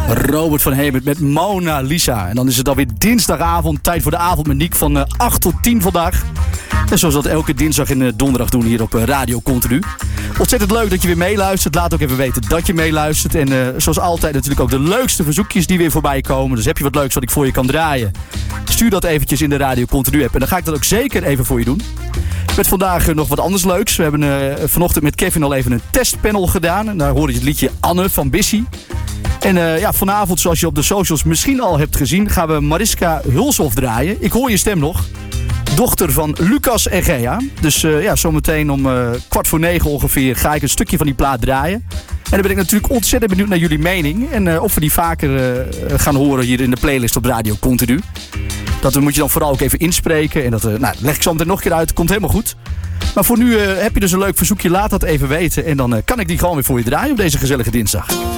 Robert van Hemert met Mona Lisa. En dan is het alweer dinsdagavond. Tijd voor de avond met Niek van 8 tot 10 vandaag. En zoals we dat elke dinsdag en donderdag doen hier op Radio Continu. Ontzettend leuk dat je weer meeluistert. Laat ook even weten dat je meeluistert. En zoals altijd natuurlijk ook de leukste verzoekjes die weer voorbij komen. Dus heb je wat leuks wat ik voor je kan draaien? Stuur dat eventjes in de Radio Continu app. En dan ga ik dat ook zeker even voor je doen. Met vandaag nog wat anders leuks. We hebben vanochtend met Kevin al even een testpanel gedaan. En daar hoorde je het liedje Anne van Bissy. En vanavond, zoals je op de socials misschien al hebt gezien, gaan we Mariska Hulshoff draaien. Ik hoor je stem nog. Dochter van Lucas en Gea. Dus zometeen om 8:45 ongeveer ga ik een stukje van die plaat draaien. En dan ben ik natuurlijk ontzettend benieuwd naar jullie mening. En of we die vaker gaan horen hier in de playlist op Radio Continu. Dat moet je dan vooral ook even inspreken. En dat leg ik zo meteen nog een keer uit. Komt helemaal goed. Maar voor nu heb je dus een leuk verzoekje. Laat dat even weten. En dan kan ik die gewoon weer voor je draaien op deze gezellige dinsdag.